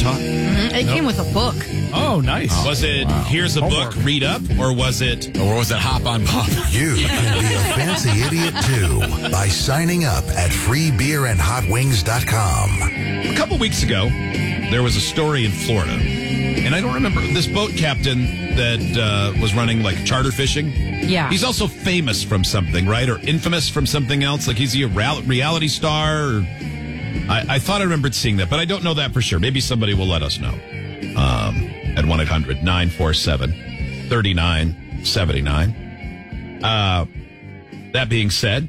taught? It came with a book. Oh, nice. Was it, here's a book, read up, or was it Hop on Pop? You can be a fancy idiot too by signing up at freebeerandhotwings.com. A couple weeks ago, there was a story in Florida, and I don't remember this boat captain that was running like charter fishing. Yeah. He's also famous from something, right? Or infamous from something else. Like, is he a reality star? Or, I thought I remembered seeing that, but I don't know that for sure. Maybe somebody will let us know at 1-800-947-3979. That being said,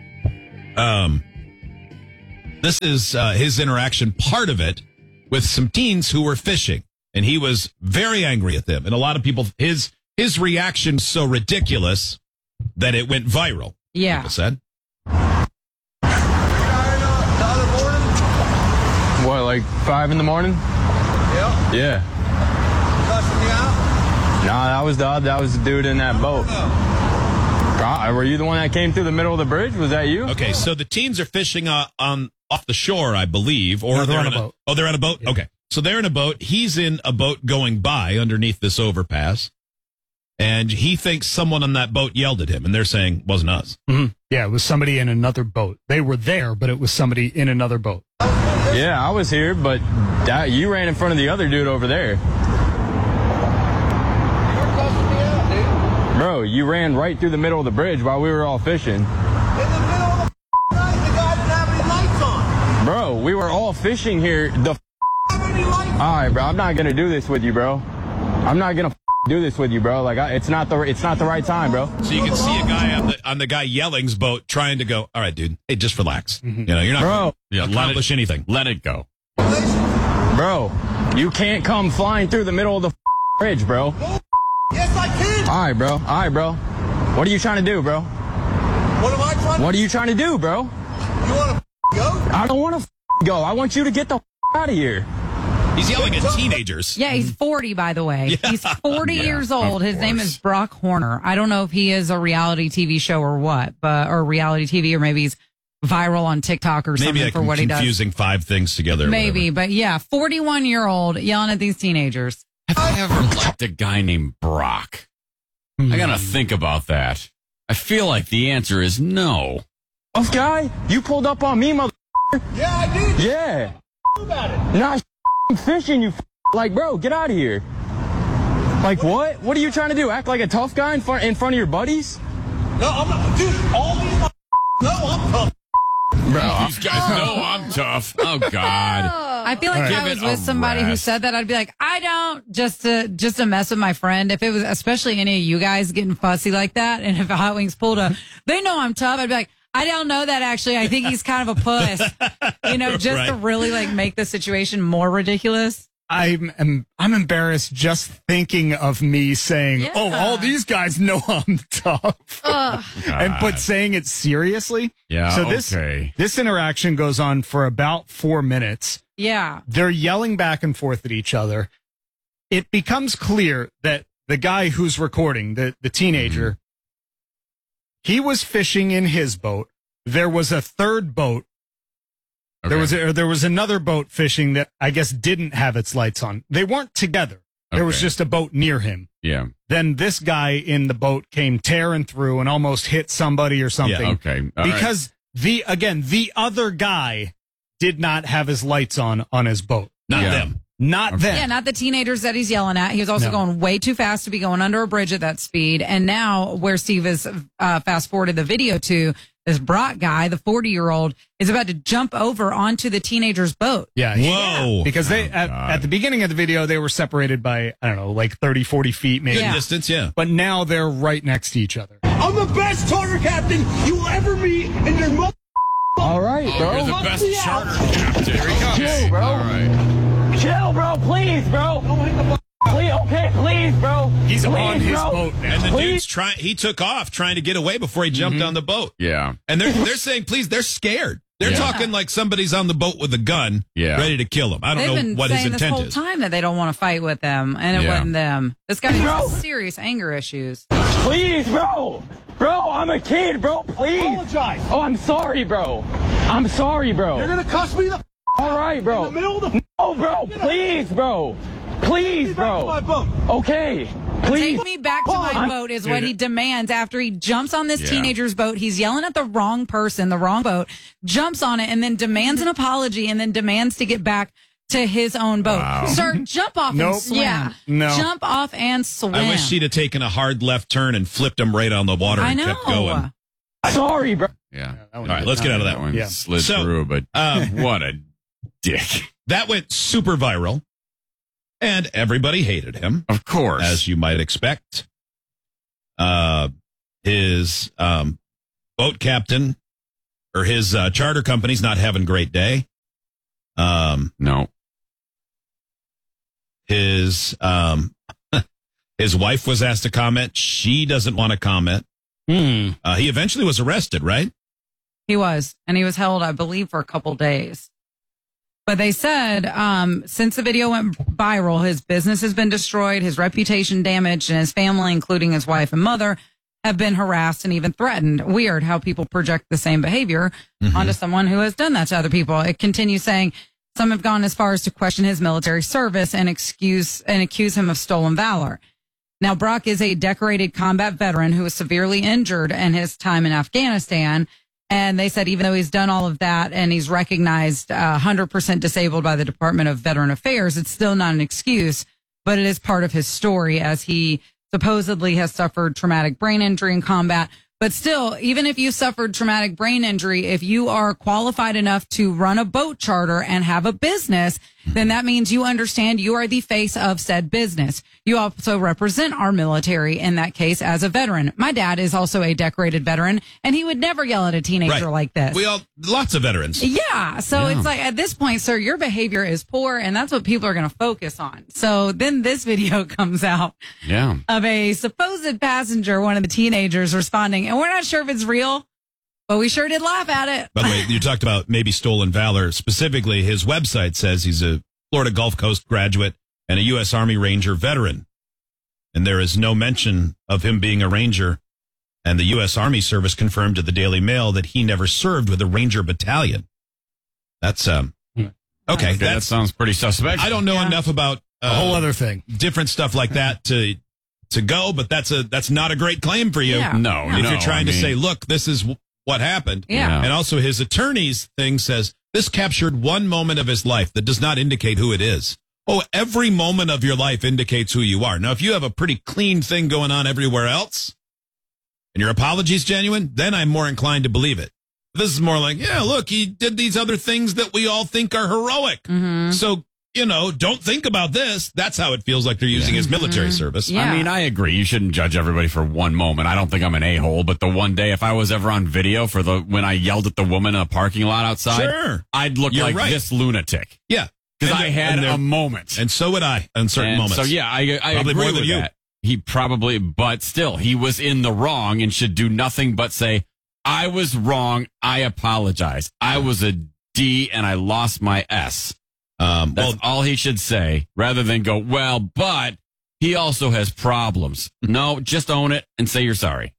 this is his interaction, part of it, with some teens who were fishing, and he was very angry at them. And a lot of people, his reaction so ridiculous that it went viral. Yeah. People said. What, like 5 in the morning? Yeah. Yeah. Cussing you out? Nah, that was the dude in that boat. Were you the one that came through the middle of the bridge? Was that you? Okay, so the teens are fishing off the shore, I believe, or No, they're on a boat. Oh, they're on a boat. Yeah. Okay, so they're in a boat. He's in a boat going by underneath this overpass, and he thinks someone on that boat yelled at him, and they're saying wasn't us. Mm-hmm. Yeah, it was somebody in another boat. They were there, but it was somebody in another boat. Yeah, I was here, but you ran in front of the other dude over there. You're cussing me out, dude. Bro, you ran right through the middle of the bridge while we were all fishing. In the middle of the night, the guy didn't have any lights on. Bro, we were all fishing here. Have any lights on? All right, bro, I'm not going to do this with you, bro. I'm not going to do this with you, bro. Like, it's not the right time, bro. So you can see a guy on the guy yelling's boat trying to go, all right, dude, hey, just relax. Mm-hmm. You know, you're not Bro. going to accomplish anything. Let it go. Bro, you can't come flying through the middle of the bridge, bro. Yes, I can. All right, bro. What are you trying to do, bro? What am I trying to What are you trying to do, bro? You want to go? I don't want to go. I want you to get the out of here. He's yelling at teenagers. Yeah, he's 40, by the way. Yeah. He's 40 years old. His name is Brock Horner. I don't know if he is a reality TV show or what, or reality TV, or maybe he's viral on TikTok or something Maybe for what he does. confusing 5 things together. Maybe, but yeah, 41-year-old yelling at these teenagers. Have I ever liked a guy named Brock? I gotta think about that. I feel like the answer is no. Tough guy? You pulled up on me, mother. Yeah, I did. Yeah. About it. Nah, I'm fishing, you like, bro, get out of here. Like, what? What are you trying to do? Act like a tough guy in front of your buddies? No, I'm not. Dude, all these no, I'm tough. Bro, these guys know I'm tough. Oh, God. I feel like if I Give was it a with somebody who rest. said that, I'd be like, I don't, just to mess with my friend. If it was, especially any of you guys getting fussy like that, and if Hot Wings pulled they know I'm tough, I'd be like, I don't know that actually. I think he's kind of a puss, just to really like make the situation more ridiculous. I'm embarrassed just thinking of me saying, Yeah. "Oh, all these guys know I'm tough," but saying it seriously. Yeah, So okay. this interaction goes on for about 4 minutes. Yeah. They're yelling back and forth at each other. It becomes clear that the guy who's recording, the teenager, he was fishing in his boat. There was a third boat. Okay. There was another boat fishing that I guess didn't have its lights on. They weren't together. There was Okay. just a boat near him. Yeah. Then this guy in the boat came tearing through and almost hit somebody or something. Yeah, okay. All right. Because the other guy did not have his lights on his boat. Not Yeah. them. Not them. Yeah, not the teenagers that he's yelling at. He was also No. going way too fast to be going under a bridge at that speed. And now, where Steve has fast forwarded the video to, this Brock guy, the 40-year-old, is about to jump over onto the teenager's boat. Yeah. Whoa. Because they at the beginning of the video, they were separated by, I don't know, like 30, 40 feet maybe. Yeah. Distance, yeah. But now they're right next to each other. I'm the best charter captain you will ever meet in your mother. All right, bro. You're the best me out. charter captain. Here he comes. Chill, bro. All right. Chill, bro, please, bro. Please, okay, please, bro. He's Please, on his bro. boat now. And the Please? dude's he took off trying to get away before he jumped on the boat. Yeah. And they're saying, please, they're scared. They're Yeah. talking like somebody's on the boat with a gun, Yeah. ready to kill him. I don't They've know been what his saying this intent whole is. time that they don't want to fight with them, and it Yeah. wasn't them. This guy Bro. has serious anger issues. Please, bro. Bro, I'm a kid, bro. Please. Apologize. Oh, I'm sorry, bro. I'm sorry, bro. You're gonna cuss me the All right, in bro. the middle of the Oh, bro, please, bro. Please, bro. My boat. Okay, please. Take me back to my boat is what he demands after he jumps on this teenager's boat. He's yelling at the wrong person, the wrong boat, jumps on it, and then demands an apology and then demands to get back to his own boat. Wow. Sir, jump off Nope. and swim. Yeah. No. Jump off and swim. I wish she'd have taken a hard left turn and flipped him right on the water I and know. kept going. Sorry, bro. Yeah. All right, let's get out of that That one. one Yeah. slid So, through, but what a dick. That went super viral, and everybody hated him, Of course. as you might expect. His boat captain or his charter company's not having a great day. No. His wife was asked to comment. She doesn't want to comment. He eventually was arrested, right? He was, and he was held, I believe, for a couple days. But they said since the video went viral, his business has been destroyed, his reputation damaged, and his family, including his wife and mother, have been harassed and even threatened. Weird how people project the same behavior onto someone who has done that to other people. It continues saying some have gone as far as to question his military service and accuse him of stolen valor. Now, Brock is a decorated combat veteran who was severely injured in his time in Afghanistan. And they said even though he's done all of that and he's recognized 100% disabled by the Department of Veteran Affairs, it's still not an excuse, but it is part of his story as he supposedly has suffered traumatic brain injury in combat. But still, even if you suffered traumatic brain injury, if you are qualified enough to run a boat charter and have a business, then that means you understand you are the face of said business. You also represent our military in that case as a veteran. My dad is also a decorated veteran, and he would never yell at a teenager like this. Lots of veterans. Yeah. So it's like at this point, sir, your behavior is poor, and that's what people are going to focus on. So then this video comes out of a supposed passenger, one of the teenagers responding, and we're not sure if it's real, but we sure did laugh at it. By the way, you talked about maybe stolen valor. Specifically, his website says he's a Florida Gulf Coast graduate and a U.S. Army Ranger veteran. And there is no mention of him being a Ranger. And the U.S. Army service confirmed to the Daily Mail that he never served with a Ranger battalion. That's, okay. That sounds pretty suspect. I don't know enough about a whole other thing, different stuff like that to go, but that's not a great claim for you. Yeah. No, If you're trying to say, look, this is what happened. Yeah. And also his attorney's thing says this captured one moment of his life that does not indicate who it is. Oh, every moment of your life indicates who you are. Now, if you have a pretty clean thing going on everywhere else and your apology's genuine, then I'm more inclined to believe it. This is more like, yeah, look, he did these other things that we all think are heroic. So, don't think about this. That's how it feels like they're using his military service. Yeah. I mean, I agree. You shouldn't judge everybody for one moment. I don't think I'm an a-hole, but the one day, if I was ever on video for when I yelled at the woman in a parking lot outside, Sure. I'd look You're like right. this lunatic. Yeah. Because And I had a moment. And so would I on certain moments. So, yeah, I Probably agree more with than you. that. He probably, but still, he was in the wrong and should do nothing but say, I was wrong. I apologize. I was a D and I lost my S. That's all he should say rather than go, well, but he also has problems. No, just own it and say you're sorry.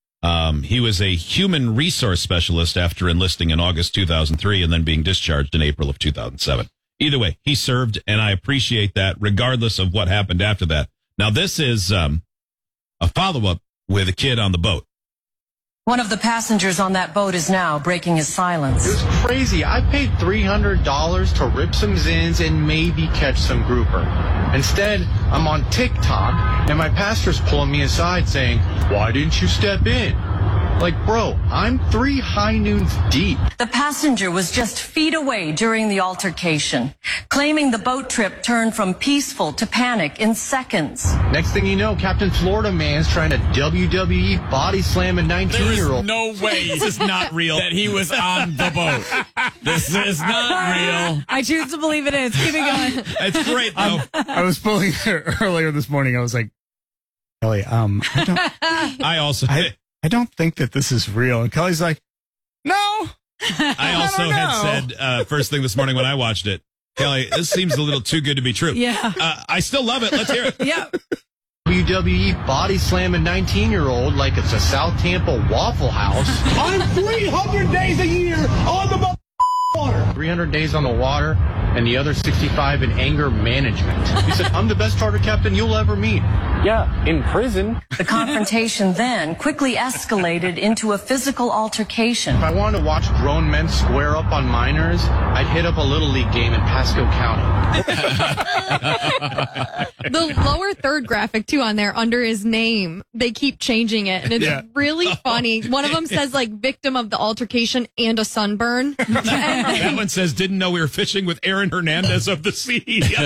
He was a human resource specialist after enlisting in August 2003 and then being discharged in April of 2007. Either way, he served, and I appreciate that regardless of what happened after that. Now, this is a follow-up with a kid on the boat. One of the passengers on that boat is now breaking his silence. It was crazy. I paid $300 to rip some zins and maybe catch some grouper. Instead, I'm on TikTok, and my pastor's pulling me aside saying, why didn't you step in? Like, bro, I'm 3 high noons deep. The passenger was just feet away during the altercation, claiming the boat trip turned from peaceful to panic in seconds. Next thing you know, Captain Florida Man's trying to WWE body slam a 19-year-old. No way This is not real. that he was on the boat. This is not real. I choose to believe it is. Keep it going. It's great, though. I was pulling earlier this morning. I was like, Kelly, I don't think that this is real. And Kelly's like, no. I also had said first thing this morning when I watched it, Kelly, this seems a little too good to be true. Yeah. I still love it. Let's hear it. Yeah. WWE body slam a 19-year-old like it's a South Tampa Waffle House. I'm 300 days a year on the water. 300 days on the water and the other 65 in anger management. He said, I'm the best charter captain you'll ever meet. Yeah, in prison. The confrontation then quickly escalated into a physical altercation. If I wanted to watch grown men square up on minors, I'd hit up a Little League game in Pasco County. The lower third graphic, too, on there, under his name, they keep changing it, and it's really funny. One of them says, like, victim of the altercation and a sunburn. That one says, didn't know we were fishing with Aaron Hernandez of the Sea.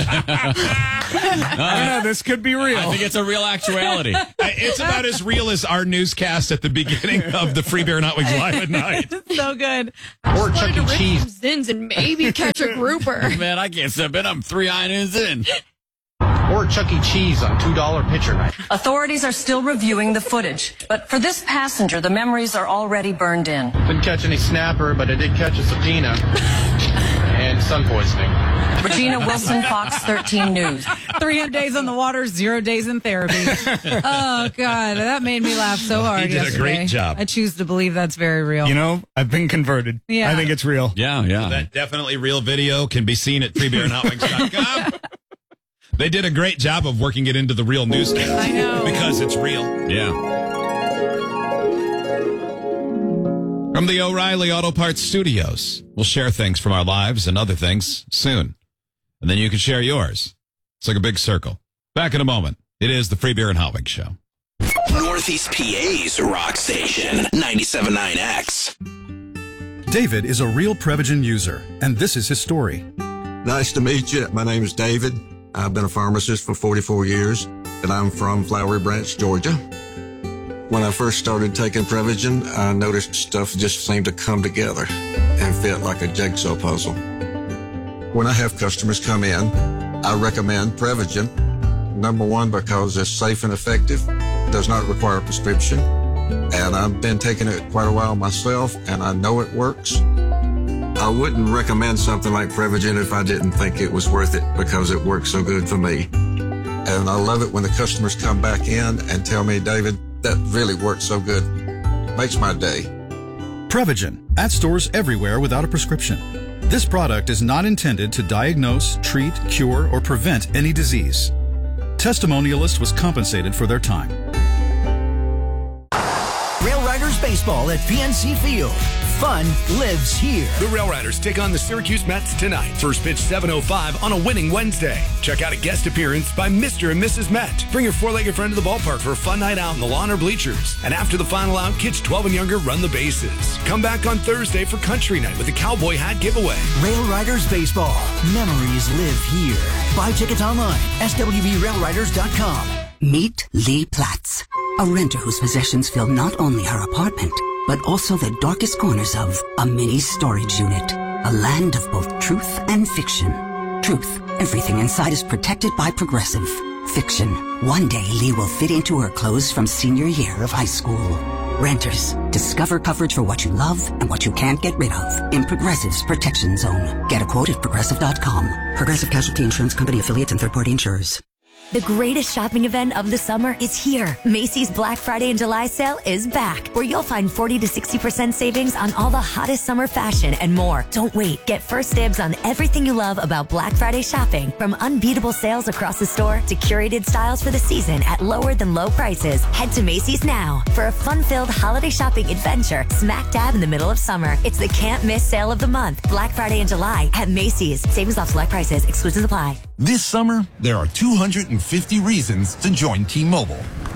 I know, this could be real. I think it's a real actuality. It's about as real as our newscast at the beginning of the Free Beer and Hot Wings Live at Night. So good. Or Wanted Chuck to E. rip Cheese. some Zins and maybe catch a grouper. Man, I can't step in. I'm 3 innings in. Or Chuck E. Cheese on $2 pitcher night. Authorities are still reviewing the footage, but for this passenger, the memories are already burned in. Didn't catch any snapper, but I did catch a subpoena and sun poisoning. Regina Wilson, Fox 13 News. 300 days on the water, 0 days in therapy. Oh, God. That made me laugh so hard. He did a yesterday. great job. I choose to believe that's very real. You know, I've been converted. Yeah. I think it's real. Yeah. That definitely real video can be seen at freebeerandhotwings.com. They did a great job of working it into the real newscast. I know. Because it's real. Yeah. From the O'Reilly Auto Parts Studios, we'll share things from our lives and other things soon. And then you can share yours. It's like a big circle. Back in a moment. It is the Free Beer and Hot Wings Show. Northeast PA's rock station, 97.9X. David is a real Prevagen user, and this is his story. Nice to meet you. My name is David. I've been a pharmacist for 44 years, and I'm from Flowery Branch, Georgia. When I first started taking Prevagen, I noticed stuff just seemed to come together and fit like a jigsaw puzzle. When I have customers come in, I recommend Prevagen. Number one, because it's safe and effective, does not require a prescription, and I've been taking it quite a while myself, and I know it works. I wouldn't recommend something like Prevagen if I didn't think it was worth it because it works so good for me. And I love it when the customers come back in and tell me, David, that really worked so good. Makes my day. Prevagen, at stores everywhere without a prescription. This product is not intended to diagnose, treat, cure, or prevent any disease. Testimonialist was compensated for their time. Rail Riders Baseball at PNC Field. Fun lives here. The Rail Riders take on the Syracuse Mets tonight. First pitch 7:05 on a winning Wednesday. Check out a guest appearance by Mr. and Mrs. Met. Bring your four-legged friend to the ballpark for a fun night out in the lawn or bleachers. And after the final out, kids 12 and younger run the bases. Come back on Thursday for Country Night with the Cowboy Hat giveaway. Rail Riders Baseball. Memories live here. Buy tickets online. SWBRailriders.com. Meet Lee Platts, a renter whose possessions fill not only her apartment, but also the darkest corners of a mini storage unit. A land of both truth and fiction. Truth, everything inside is protected by Progressive. Fiction, one day Lee will fit into her clothes from senior year of high school. Renters, discover coverage for what you love and what you can't get rid of in Progressive's Protection Zone. Get a quote at Progressive.com. Progressive Casualty Insurance Company affiliates and third-party insurers. The greatest shopping event of the summer is here. Macy's Black Friday and July sale is back, where you'll find 40 to 60% savings on all the hottest summer fashion and more. Don't wait. Get first dibs on everything you love about Black Friday shopping, from unbeatable sales across the store to curated styles for the season at lower than low prices. Head to Macy's now for a fun-filled holiday shopping adventure smack dab in the middle of summer. It's the can't miss sale of the month. Black Friday and July at Macy's. Savings off select prices. Exclusions apply. This summer, there are 250 reasons to join T-Mobile.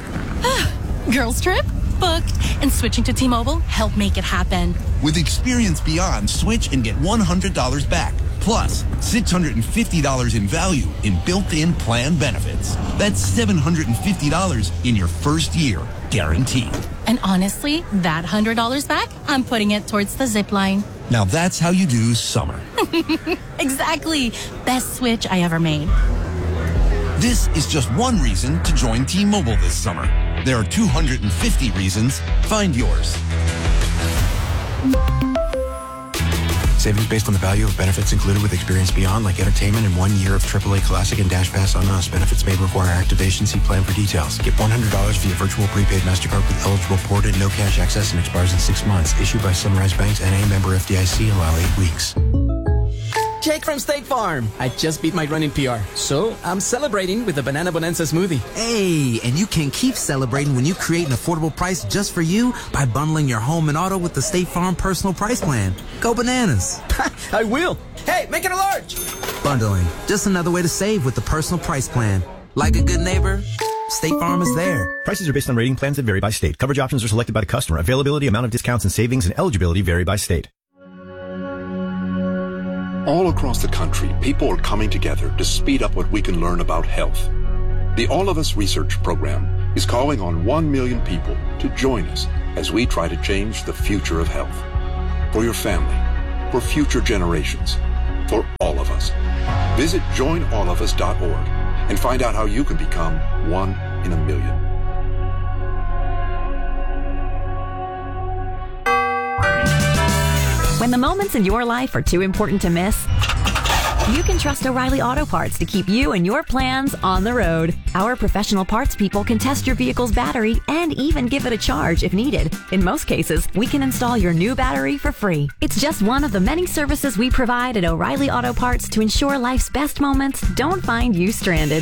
Girls trip? Booked. And switching to T-Mobile helped make it happen. With Experience Beyond, switch and get $100 back. Plus, $650 in value in built-in plan benefits. That's $750 in your first year, guaranteed. And honestly, that $100 back, I'm putting it towards the zip line. Now that's how you do summer. Exactly. Best switch I ever made. This is just one reason to join T-Mobile this summer. There are 250 reasons. Find yours. Savings based on the value of benefits included with Experience Beyond, like entertainment and 1 year of AAA Classic and Dash Pass on us. Benefits may require activation. See plan for details. Get $100 via virtual prepaid MasterCard with eligible port and no cash access and expires in 6 months. Issued by Sunrise Banks, N.A. member FDIC. Allow 8 weeks. Jake from State Farm. I just beat my running PR, so I'm celebrating with a Banana Bonanza smoothie. Hey, and you can keep celebrating when you create an affordable price just for you by bundling your home and auto with the State Farm Personal Price Plan. Go bananas. I will. Hey, make it a large. Bundling, just another way to save with the Personal Price Plan. Like a good neighbor, State Farm is there. Prices are based on rating plans that vary by state. Coverage options are selected by the customer. Availability, amount of discounts and savings, and eligibility vary by state. All across the country, people are coming together to speed up what we can learn about health. The All of Us Research Program is calling on 1 million people to join us as we try to change the future of health. For your family, for future generations, for all of us. Visit joinallofus.org and find out how you can become 1 in a million. When the moments in your life are too important to miss, you can trust O'Reilly Auto Parts to keep you and your plans on the road. Our professional parts people can test your vehicle's battery and even give it a charge if needed. In most cases, we can install your new battery for free. It's just one of the many services we provide at O'Reilly Auto Parts to ensure life's best moments don't find you stranded.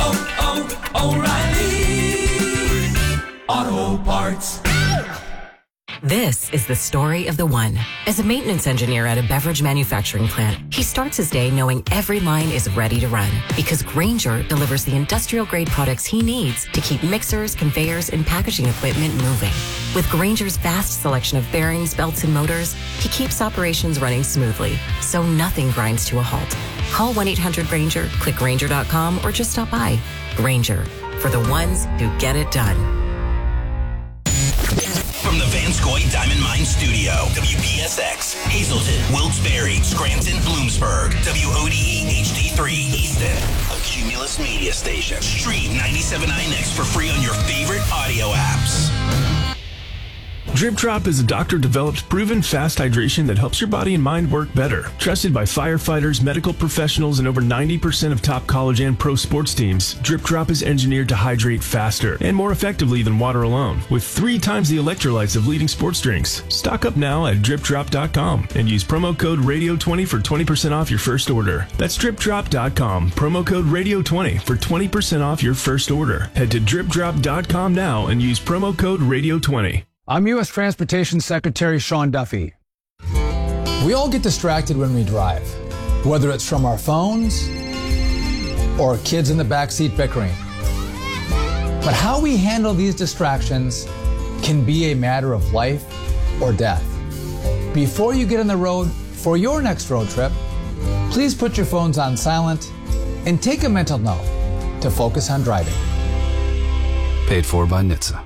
O'Reilly Auto Parts. This is the story of the one. As a maintenance engineer at a beverage manufacturing plant, he starts his day knowing every line is ready to run because Grainger delivers the industrial-grade products he needs to keep mixers, conveyors, and packaging equipment moving. With Grainger's vast selection of bearings, belts, and motors, he keeps operations running smoothly, so nothing grinds to a halt. Call 1-800-GRAINGER, click Grainger.com, or just stop by. Grainger, for the ones who get it done. From the Vanscoy Diamond Mine Studio, WPSX, Hazleton, Wilkes-Barre, Scranton, Bloomsburg, WODE HD3 Easton, a Cumulus media station. Stream 97.9X for free on your favorite audio apps. Drip Drop is a doctor-developed, proven fast hydration that helps your body and mind work better. Trusted by firefighters, medical professionals, and over 90% of top college and pro sports teams, Drip Drop is engineered to hydrate faster and more effectively than water alone, with 3 times the electrolytes of leading sports drinks. Stock up now at DripDrop.com and use promo code RADIO20 for 20% off your first order. That's DripDrop.com, promo code RADIO20 for 20% off your first order. Head to DripDrop.com now and use promo code RADIO20. I'm U.S. Transportation Secretary Sean Duffy. We all get distracted when we drive, whether it's from our phones or kids in the backseat bickering. But how we handle these distractions can be a matter of life or death. Before you get on the road for your next road trip, please put your phones on silent and take a mental note to focus on driving. Paid for by NHTSA.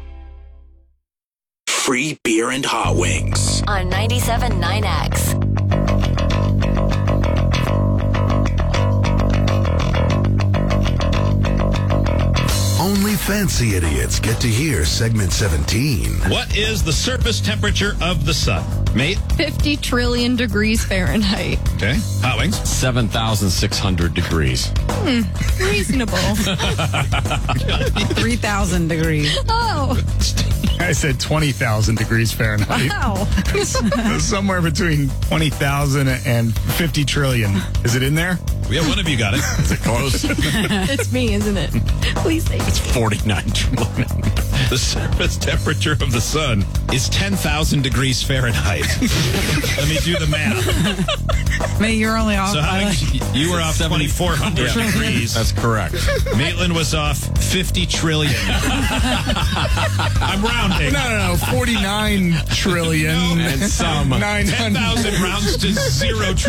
Free beer and hot wings. On 97.9X. Only fancy idiots get to hear segment 17. What is the surface temperature of the sun? Mate? 50 trillion degrees Fahrenheit. Okay. Hot wings? 7,600 degrees. Reasonable. 3,000 degrees. Oh. I said 20,000 degrees Fahrenheit. Wow. Somewhere between 20,000 and 50 trillion. Is it in there? Yeah, one of you got it. Is it close? It's me, isn't it? Please say It's 49 trillion. The surface temperature of the sun is 10,000 degrees Fahrenheit. Let me do the math. Mate, you're only off. So you were off 2,400 degrees. That's correct. Maitland was off 50 trillion. I'm rounding. No. 49 trillion. And some. 900. 10,000 rounds to 0 trillion.